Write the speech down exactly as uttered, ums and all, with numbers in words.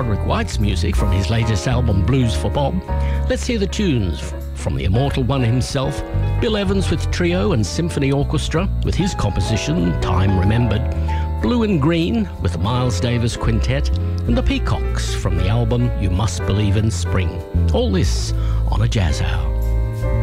Rick White's music from his latest album Blues for Bob, let's hear the tunes from the immortal one himself, Bill Evans with Trio and Symphony Orchestra with his composition Time Remembered, Blue and Green with the Miles Davis Quintet, and the Peacocks from the album You Must Believe in Spring. All this on a Jazz Hour.